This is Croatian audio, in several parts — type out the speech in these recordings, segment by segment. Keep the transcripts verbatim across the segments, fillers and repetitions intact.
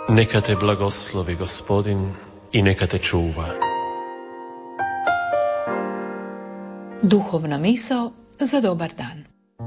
Neka te blagoslovi Gospodin i neka te čuva. Duhovna misao za dobar dan.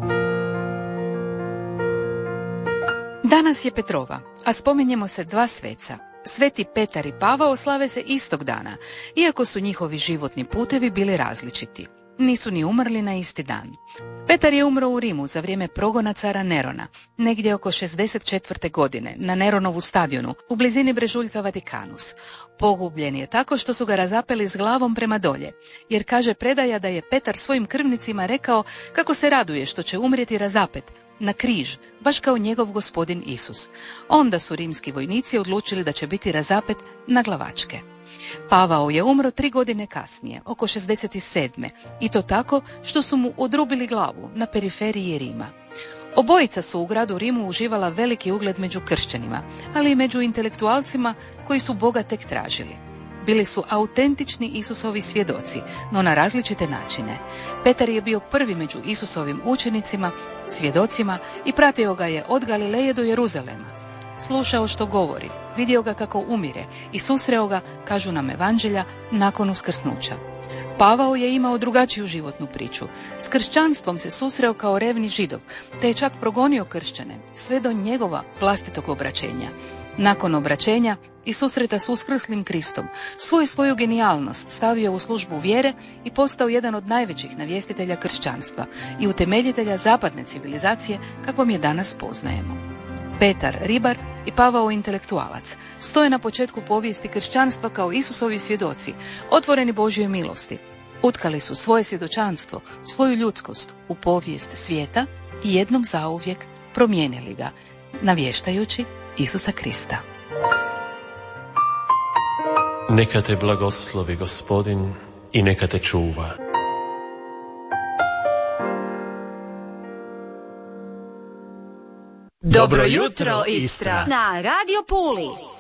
Danas je Petrova, a spominjemo se dva sveca. Sveti Petar i Pavao slave se istog dana, iako su njihovi životni putevi bili različiti. Nisu ni umrli na isti dan. Petar je umro u Rimu za vrijeme progona cara Nerona, negdje oko šezdeset četvrte godine, na Neronovu stadionu, u blizini brežuljka Vatikanus. Pogubljen je tako što su ga razapeli s glavom prema dolje, jer kaže predaja da je Petar svojim krvnicima rekao kako se raduje što će umrijeti razapet, na križ, baš kao njegov gospodin Isus. Onda su rimski vojnici odlučili da će biti razapet na glavačke. Pavao je umro tri godine kasnije, oko šezdeset sedme i to tako što su mu odrubili glavu na periferiji Rima. Obojica su u gradu Rimu uživala veliki ugled među kršćanima, ali i među intelektualcima koji su Boga tek tražili. Bili su autentični Isusovi svjedoci, no na različite načine. Petar je bio prvi među Isusovim učenicima, svjedocima i pratio ga je od Galileje do Jeruzalema. Slušao što govori, vidio ga kako umire i susreo ga, kažu nam evanđelja, nakon uskrsnuća. Pavao je imao drugačiju životnu priču. S kršćanstvom se susreo kao revni Židov, te je čak progonio kršćane, sve do njegova vlastitog obraćenja. Nakon obraćenja i susreta s uskrslim Kristom, svoju svoju genijalnost stavio u službu vjere i postao jedan od najvećih navjestitelja kršćanstva i utemeljitelja zapadne civilizacije kakvom je danas poznajemo. Petar, ribar i Pavao, intelektualac, stoje na početku povijesti kršćanstva kao Isusovi svjedoci, otvoreni Božjoj milosti. Utkali su svoje svjedočanstvo, svoju ljudskost u povijest svijeta i jednom zauvijek promijenili ga, navještajući Isusa Krista. Neka te blagoslovi Gospodin i neka te čuva. Dobro jutro, Istra! Na Radio Puli.